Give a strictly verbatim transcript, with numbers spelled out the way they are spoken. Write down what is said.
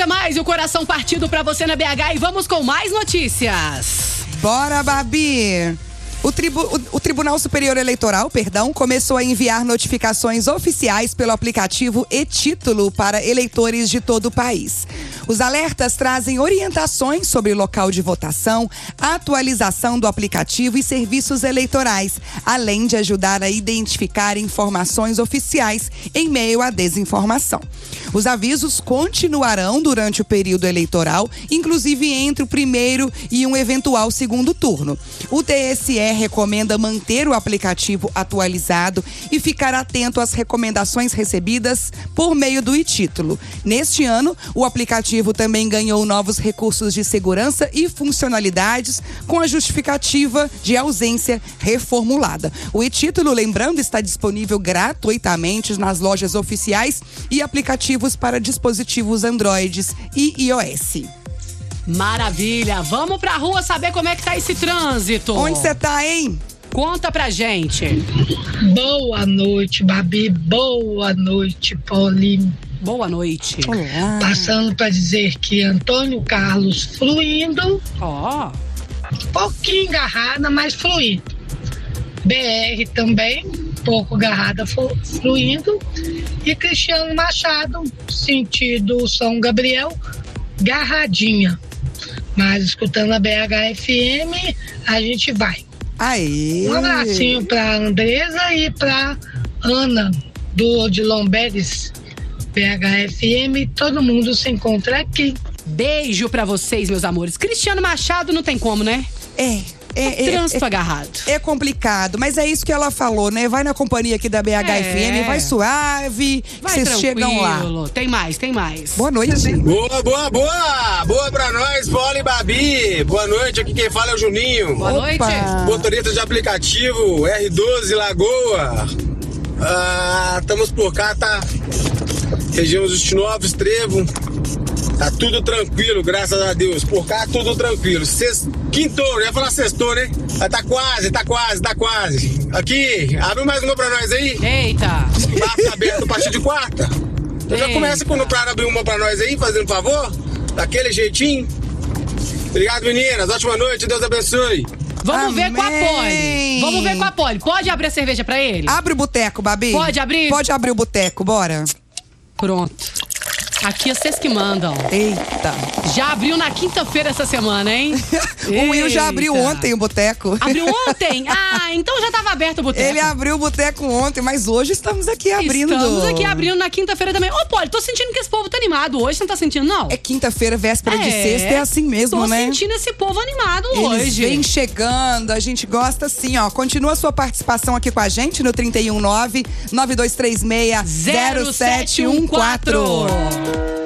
demais e o coração partido pra você na B H e vamos com mais notícias. Bora, Babi! O, tribu, o, o Tribunal Superior Eleitoral, perdão, começou a enviar notificações oficiais pelo aplicativo e-Título para eleitores de todo o país. Os alertas trazem orientações sobre local de votação, atualização do aplicativo e serviços eleitorais, além de ajudar a identificar informações oficiais em meio à desinformação. Os avisos continuarão durante o período eleitoral, inclusive entre o primeiro e um eventual segundo turno. O T S E recomenda manter o aplicativo atualizado e ficar atento às recomendações recebidas por meio do e-Título. Neste ano, o aplicativo também ganhou novos recursos de segurança e funcionalidades com a justificativa de ausência reformulada. O e-Título, lembrando, está disponível gratuitamente nas lojas oficiais e aplicativos para dispositivos Androids e iOS. Maravilha! Vamos pra rua saber como é que tá esse trânsito. Onde você tá, hein? Conta pra gente. Boa noite, Babi. Boa noite, Paulinho. Boa noite. Olá. Passando pra dizer que Antônio Carlos fluindo. Ó. Oh. Pouquinho engarrada, mas fluindo. B R também, pouco agarrada, fluindo. E Cristiano Machado, sentido São Gabriel, garradinha. Mas escutando a B H F M, a gente vai. Aê. Um abracinho pra Andresa e pra Ana, do Odilon Beres, B H F M. Todo mundo se encontra aqui. Beijo pra vocês, meus amores. Cristiano Machado não tem como, né? É. É, é, trânsito é, agarrado. É complicado, mas é isso que ela falou, né? Vai na companhia aqui da B H F M, é. vai suave, vai vocês tranquilo. Chegam lá. Tem mais, tem mais. Boa noite. Boa, boa, boa! Boa pra nós, Paulo e Babi. Boa noite, aqui quem fala é o Juninho. Boa Opa. noite. Motorista de aplicativo R doze Lagoa. Ah, estamos por cá, tá? Região dos Novos, Trevo. Tá tudo tranquilo, graças a Deus. Por cá, tudo tranquilo. Sexto, quintou, eu ia falar sextou, né? Mas tá quase, tá quase, tá quase. Aqui, abre mais uma pra nós aí. Eita. Bar tá aberto a partir de quarta. Então já começa quando pra abrir uma pra nós aí, fazendo favor. Daquele jeitinho. Obrigado, meninas. Ótima noite, Deus abençoe. Vamos Amém. ver com a Poli. Vamos ver com a Poli. Pode abrir a cerveja pra ele? Abre o boteco, Babi. Pode abrir? Pode abrir o boteco, bora. Pronto. Aqui é vocês que mandam. Eita. Já abriu na quinta-feira essa semana, hein? O Will já abriu ontem o boteco. Abriu ontem? Ah, então já tava aberto o boteco. Ele abriu o boteco ontem, mas hoje estamos aqui abrindo. Estamos aqui abrindo na quinta-feira também. Ô, Poli, tô sentindo que esse povo tá animado hoje. Você não tá sentindo, não? É quinta-feira, véspera é, de sexta, é assim mesmo, tô né? Tô sentindo esse povo animado Eles hoje. Vem chegando, a gente gosta assim, ó. Continua a sua participação aqui com a gente no trinta e um nove, nove dois três seis, zero sete um quatro.